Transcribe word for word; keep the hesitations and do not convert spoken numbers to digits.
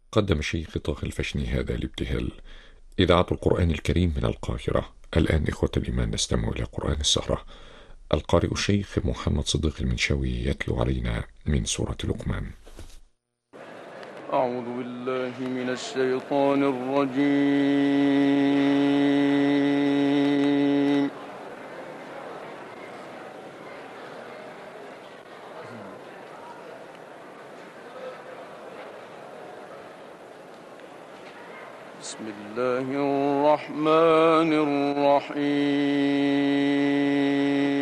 قدم الشيخ طه الفشني هذا الابتهال. إذاعة القرآن الكريم من القاهرة. الآن إخوة الإيمان نستمع إلى قرآن السهرة. القارئ الشيخ محمد صديق المنشاوي يتلو علينا من سورة لقمان. أعوذ بالله من الشيطان الرجيم. بسم الله الرحمن الرحيم.